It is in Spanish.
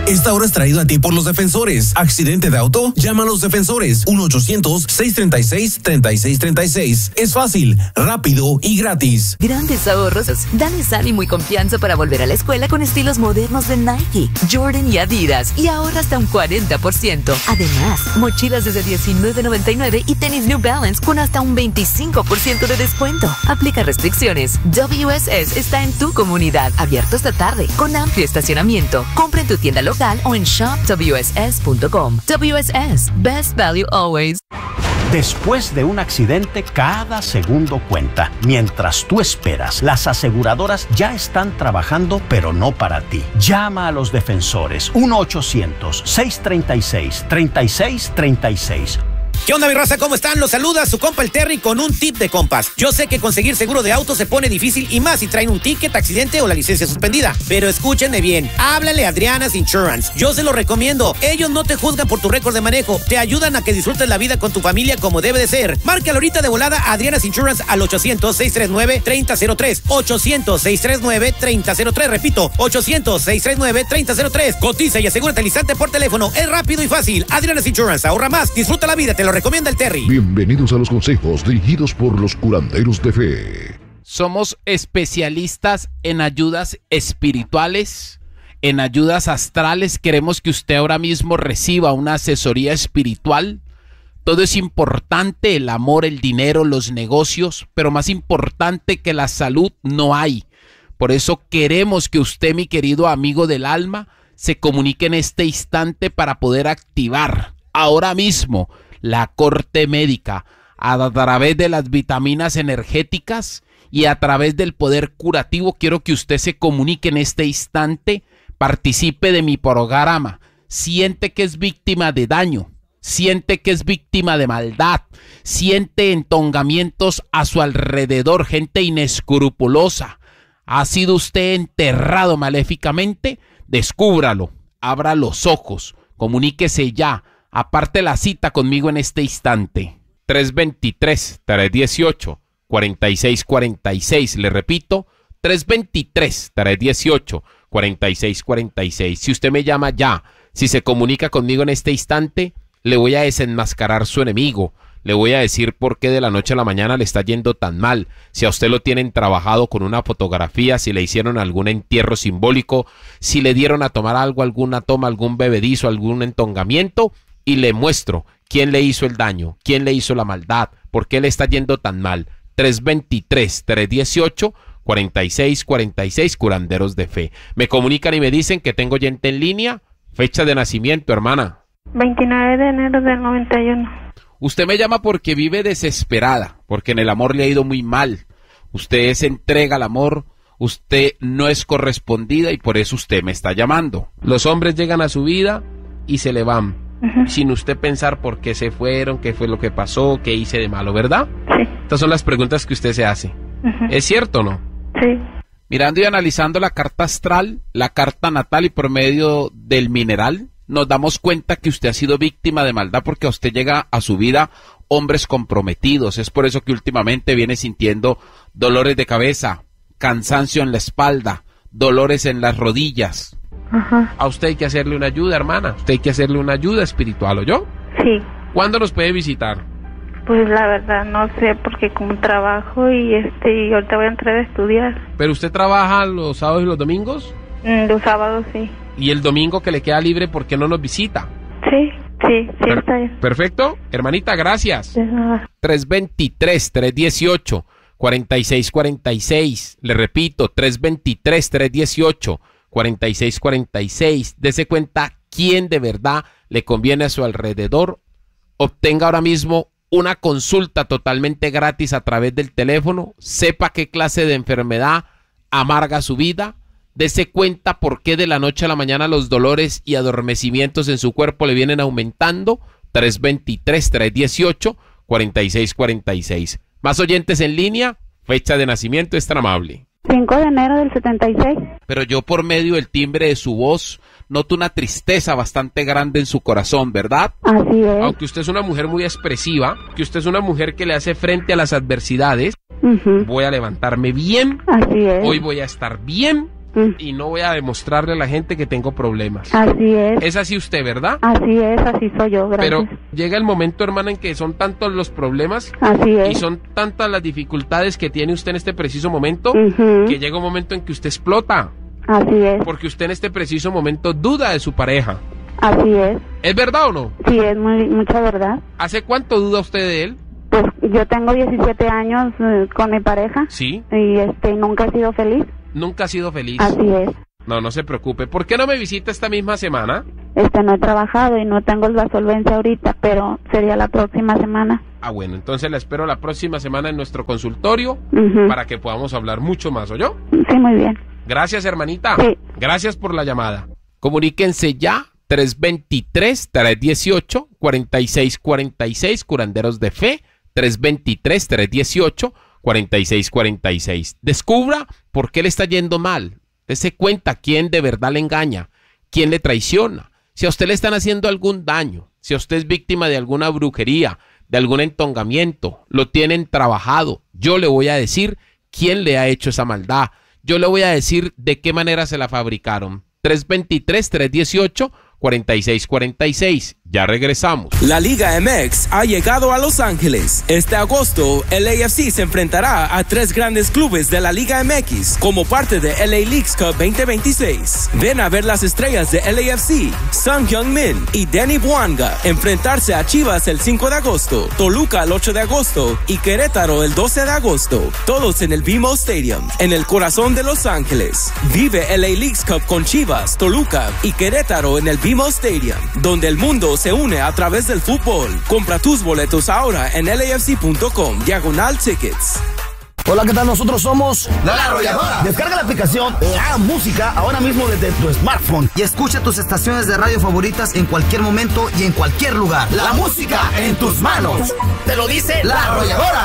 Esta hora es traído a ti por los defensores. ¿Accidente de auto? Llama a los defensores. 1-800-636-3636. Es fácil, rápido y gratis. Grandes ahorros. Dales ánimo y confianza para volver a la escuela con estilos modernos de Nike, Jordan y Adidas. Y ahorra hasta un 40%. Además, mochilas desde $19.99 y tenis New Balance con hasta un 25% de descuento. Aplica restricciones. WSS está en tu comunidad. Abierto esta tarde con amplio estacionamiento. Compra en tu tienda local o en shopwss.com. WSS, best value always. Después de un accidente, cada segundo cuenta. Mientras tú esperas, las aseguradoras ya están trabajando, pero no para ti. Llama a los defensores. 1-800-636-3636. ¿Qué onda, mi raza? ¿Cómo están? Los saluda su compa el Terry con un tip de compas. Yo sé que conseguir seguro de auto se pone difícil y más si traen un ticket, accidente o la licencia suspendida. Pero escúchenme bien, háblale a Adriana's Insurance. Yo se lo recomiendo. Ellos no te juzgan por tu récord de manejo. Te ayudan a que disfrutes la vida con tu familia como debe de ser. Márcalo ahorita de volada a Adriana's Insurance al 800-639-3003. 800-639-3003. Repito, 800-639-3003. Cotiza y asegúrate al instante por teléfono. Es rápido y fácil. Adriana's Insurance. Ahorra más. Disfruta la vida. Te lo recomienda el Terry. Bienvenidos a los consejos dirigidos por los curanderos de fe. Somos especialistas en ayudas espirituales, en ayudas astrales. Queremos que usted ahora mismo reciba una asesoría espiritual. Todo es importante, el amor, el dinero, los negocios, pero más importante que la salud no hay. Por eso queremos que usted, mi querido amigo del alma, se comunique en este instante para poder activar ahora mismo la corte médica a través de las vitaminas energéticas y a través del poder curativo. Quiero que usted se comunique en este instante, participe de mi programa. Siente que es víctima de daño, siente que es víctima de maldad, siente entongamientos a su alrededor, gente inescrupulosa. ¿Ha sido usted enterrado maléficamente? Descúbralo, abra los ojos, comuníquese ya. Aparte la cita conmigo en este instante. 323-318-4646. Le repito, 323-318-4646. Si usted me llama ya, si se comunica conmigo en este instante, le voy a desenmascarar su enemigo. Le voy a decir por qué de la noche a la mañana le está yendo tan mal. Si a usted lo tienen trabajado con una fotografía, si le hicieron algún entierro simbólico, si le dieron a tomar algo, alguna toma, algún bebedizo, algún entongamiento, y le muestro quién le hizo el daño, quién le hizo la maldad, por qué le está yendo tan mal. 323-318-4646, curanderos de fe. Me comunican y me dicen que tengo gente en línea. Fecha de nacimiento, hermana. 29 de enero del 91. Usted me llama porque vive desesperada, porque en el amor le ha ido muy mal. Usted se entrega al amor, usted no es correspondida y por eso usted me está llamando. Los hombres llegan a su vida y se le van. Sin usted pensar por qué se fueron, qué fue lo que pasó, qué hice de malo, ¿verdad? Sí. Estas son las preguntas que usted se hace. ¿Es cierto o no? Sí. Mirando y analizando la carta astral, la carta natal y por medio del mineral, nos damos cuenta que usted ha sido víctima de maldad porque a usted llega a su vida hombres comprometidos. Es por eso que últimamente viene sintiendo dolores de cabeza, cansancio en la espalda, dolores en las rodillas. A usted hay que hacerle una ayuda, hermana. Usted hay que hacerle una ayuda espiritual, ¿oyó? Sí. ¿Cuándo nos puede visitar? Pues la verdad no sé, porque como trabajo y ahorita voy a entrar a estudiar. ¿Pero usted trabaja los sábados y los domingos? Los sábados sí. ¿Y el domingo que le queda libre, por qué no nos visita? Sí, está bien. Perfecto. Hermanita, gracias. De nada. 323-318-4646. Le repito, 323-318-4646. Dese cuenta quién de verdad le conviene a su alrededor. Obtenga ahora mismo una consulta totalmente gratis a través del teléfono. Sepa qué clase de enfermedad amarga su vida. Dese cuenta por qué de la noche a la mañana los dolores y adormecimientos en su cuerpo le vienen aumentando. 323-318-4646. Más oyentes en línea. Fecha de nacimiento, es tan amable. 5 de enero del 76. Pero yo por medio del timbre de su voz noto una tristeza bastante grande en su corazón, ¿verdad? Así es. Aunque usted es una mujer muy expresiva, que usted es una mujer que le hace frente a las adversidades, voy a levantarme bien, así es. hoy voy a estar bien, y no voy a demostrarle a la gente que tengo problemas. Así es. Es así usted, ¿verdad? Así es, así soy yo, gracias. Pero llega el momento, hermana, en que son tantos los problemas Así es. y son tantas las dificultades que tiene usted en este preciso momento, que llega un momento en que usted explota. Así es. Porque usted en este preciso momento duda de su pareja. Así es. ¿Es verdad o no? Sí, es mucha verdad. ¿Hace cuánto duda usted de él? Pues yo tengo 17 años con mi pareja. Sí. Y nunca he sido feliz. Nunca ha sido feliz. Así es. No se preocupe. ¿Por qué no me visita esta misma semana? No he trabajado y no tengo la solvencia ahorita, pero sería la próxima semana. Ah, bueno, entonces la espero la próxima semana en nuestro consultorio para que podamos hablar mucho más, ¿oyó? Sí, muy bien. Gracias, hermanita. Sí. Gracias por la llamada. Comuníquense ya, 323-318-4646, Curanderos de Fe, 323-318-4646. Descubra por qué le está yendo mal. Dese cuenta quién de verdad le engaña, quién le traiciona. Si a usted le están haciendo algún daño, si a usted es víctima de alguna brujería, de algún entongamiento, lo tienen trabajado, yo le voy a decir quién le ha hecho esa maldad. Yo le voy a decir de qué manera se la fabricaron. 323-318-4646. Ya regresamos. La Liga MX ha llegado a Los Ángeles. Este agosto, el LAFC se enfrentará a 3 grandes clubes de la Liga MX como parte de LA Leagues Cup 2026. Ven a ver las estrellas de LAFC, Son Heung-min y Danny Bouanga, enfrentarse a Chivas el 5 de agosto, Toluca el 8 de agosto y Querétaro el 12 de agosto. Todos en el BMO Stadium, en el corazón de Los Ángeles. Vive LA Leagues Cup con Chivas, Toluca y Querétaro en el BMO Stadium, donde el mundo se une a través del fútbol. Compra tus boletos ahora en lafc.com/tickets. Hola, ¿qué tal? Nosotros somos La Arrolladora. Descarga la aplicación La Música ahora mismo desde tu smartphone y escucha tus estaciones de radio favoritas en cualquier momento y en cualquier lugar. La música en tus manos. Te lo dice La Arrolladora.